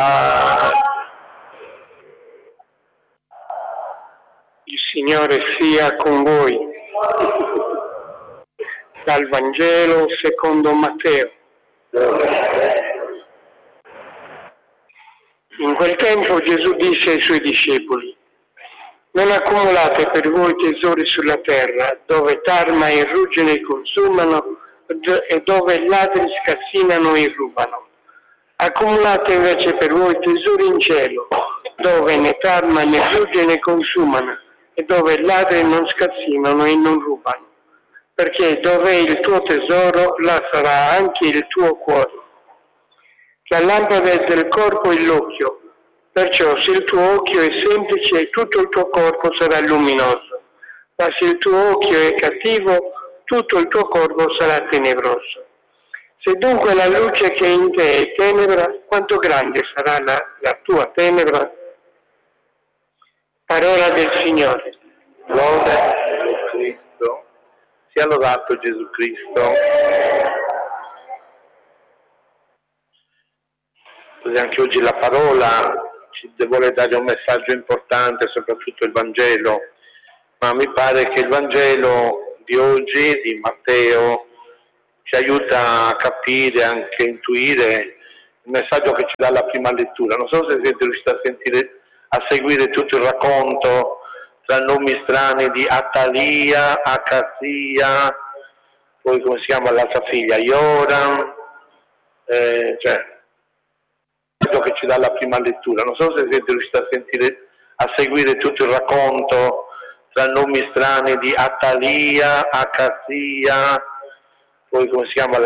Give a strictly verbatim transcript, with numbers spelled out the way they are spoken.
Ah. Il Signore sia con voi. Dal Vangelo secondo Matteo. In quel tempo Gesù disse ai suoi discepoli: non accumulate per voi tesori sulla terra, dove tarma e ruggine consumano e dove ladri scassinano e rubano. Accumulate invece per voi tesori in cielo, dove né tarma né ruggine consumano e dove ladri non scassinano e non rubano. Perché dove è il tuo tesoro, là sarà anche il tuo cuore. La lampada del corpo è l'occhio. Perciò se il tuo occhio è semplice, tutto il tuo corpo sarà luminoso, ma se il tuo occhio è cattivo, tutto il tuo corpo sarà tenebroso. Se dunque la luce che è in te è tenebra, quanto grande sarà la, la tua tenebra? Parola del Signore. Lode a Gesù Cristo. Sia lodato Gesù Cristo. Così anche oggi la parola ci vuole dare un messaggio importante, soprattutto il Vangelo, ma mi pare che il Vangelo di oggi, di Matteo, ci aiuta a capire, anche a intuire il messaggio che ci dà la prima lettura. Non so se siete riusciti a sentire, a seguire tutto il racconto tra nomi strani di Atalia, Acazia, poi come si chiama l'altra figlia, Ioram, eh, cioè che ci dà la prima lettura. Non so se siete riusciti a sentire, a seguire tutto il racconto tra nomi strani di Atalia, Acazia, poi come si chiama la